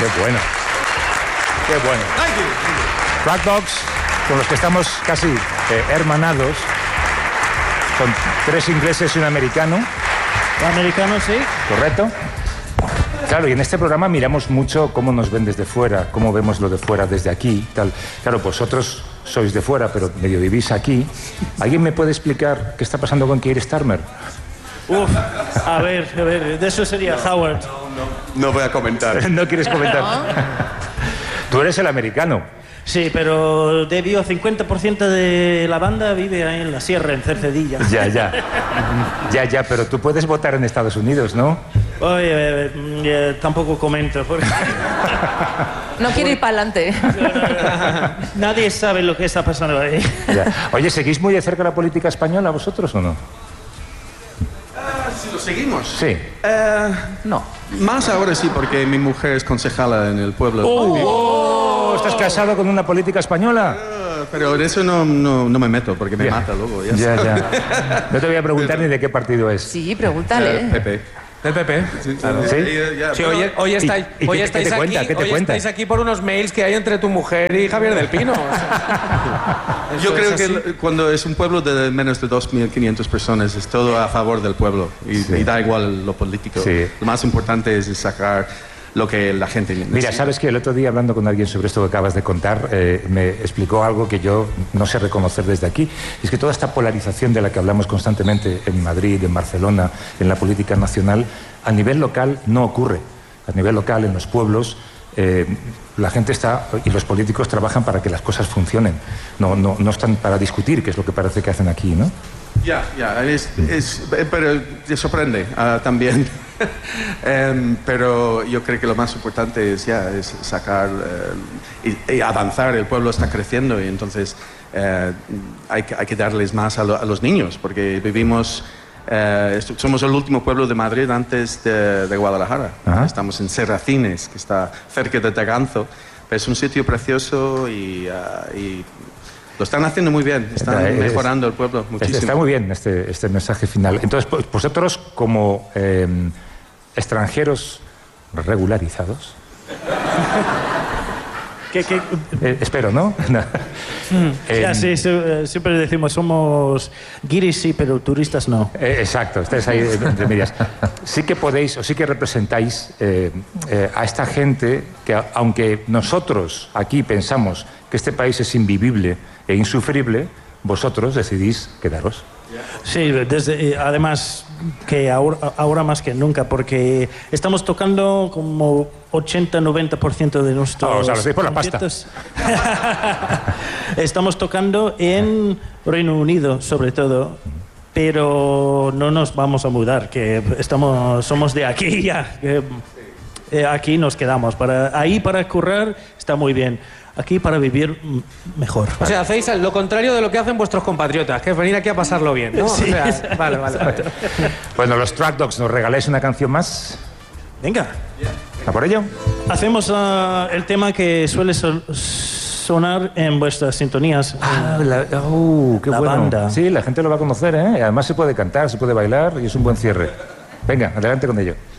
Qué bueno. Qué bueno. Track Dogs, con los que estamos casi hermanados. Son 3 ingleses y un americano. Americano, sí. Correcto. Claro, y en este programa miramos mucho cómo nos ven desde fuera, cómo vemos lo de fuera desde aquí, tal. Claro, vosotros sois de fuera, pero medio vivís aquí. ¿Alguien me puede explicar qué está pasando con Keir Starmer? Uf, a ver, de eso sería Howard. No voy a comentar. ¿No quieres comentar? Tú eres el americano. Sí, pero debido a 50% de la banda vive ahí en la sierra, en Cercedilla. Ya, pero tú puedes votar en Estados Unidos, ¿no? Oye, tampoco comento. Porque... No quiere ir para adelante. Nadie sabe lo que está pasando ahí. Ya. Oye, ¿seguís muy de cerca la política española vosotros o no? Si lo seguimos. Sí. No. Más ahora sí, porque mi mujer es concejala en el pueblo. ¿Estás casado con una política española? Pero de eso no me meto, porque me mata luego. Ya. No te voy a preguntar ni de qué partido es. Sí, pregúntale. Pepe. ¿Del PP? ¿Sí? Sí, hoy estáis aquí por unos mails que hay entre tu mujer y Javier del Pino. Yo creo que cuando es un pueblo de menos de 2.500 personas es todo a favor del pueblo y da igual lo político. Sí. Lo más importante es sacar lo que la gente necesita. Mira, sabes que el otro día hablando con alguien sobre esto que acabas de contar, me explicó algo que yo no sé reconocer desde aquí. Es que toda esta polarización de la que hablamos constantemente en Madrid, en Barcelona, en la política nacional, a nivel local no ocurre. A nivel local, en los pueblos, la gente está y los políticos trabajan para que las cosas funcionen. No están para discutir, que es lo que parece que hacen aquí, ¿no? Pero te sorprende también. Pero yo creo que lo más importante es sacar y avanzar. El pueblo está creciendo y entonces hay que darles más a los niños, porque vivimos... somos el último pueblo de Madrid antes de Guadalajara. Ajá. Estamos en Serracines, que está cerca de Taganzo. Es un sitio precioso y lo están haciendo muy bien. Están mejorando el pueblo muchísimo. Está muy bien este mensaje final. Entonces, vosotros como extranjeros regularizados... espero, ¿no? Sí, siempre decimos somos guiris, sí, pero turistas no. Exacto, estáis ahí entre medias. Sí que podéis, o sí que representáis a esta gente que, aunque nosotros aquí pensamos que este país es invivible e insufrible, vosotros decidís quedaros. Sí, además que ahora más que nunca, porque estamos tocando como 80-90% de nuestros o sea, lo hacéis por la pasta. Estamos tocando en Reino Unido, sobre todo, pero no nos vamos a mudar, que somos de aquí ya. Aquí nos quedamos. Para currar está muy bien. Aquí para vivir mejor. O sea, hacéis lo contrario de lo que hacen vuestros compatriotas, que es venir aquí a pasarlo bien, ¿no? Sí, o sea, vale. Bueno, los Track Dogs, ¿nos regaláis una canción más? Venga. ¿A por ello? Hacemos el tema que suele sonar en vuestras sintonías. Qué la bueno. banda. Sí, la gente lo va a conocer, ¿eh? Además se puede cantar, se puede bailar y es un buen cierre. Venga, adelante con ello.